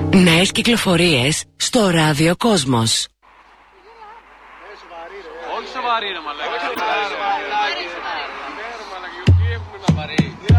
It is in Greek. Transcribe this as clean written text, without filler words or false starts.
Νέες κυκλοφορίες στο Ράδιο Κόσμος. Όχι σοβαρή ρε μαλάκα.